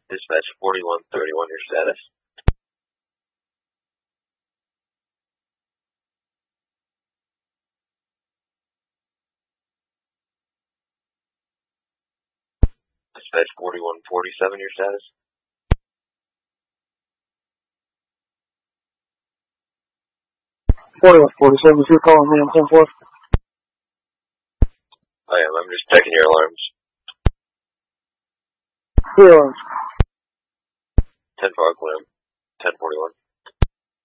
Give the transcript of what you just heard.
Dispatch 4131, your status. Dispatch 4147, your status. 4147, if you're calling me, I'm 10-4. I am. I'm just checking your alarms. Your alarms. 10 Fog Limb, 1041.